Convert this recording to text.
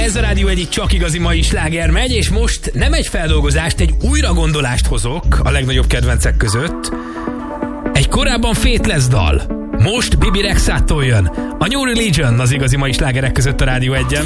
Ez a Rádió egyik csak igazi mai sláger megy, és most nem egy feldolgozást, egy újragondolást hozok a legnagyobb kedvencek között. Egy korábban Faithless dal. Most Bibi Rexától jön. A New Religion az igazi mai slágerek között a Rádió 1-en.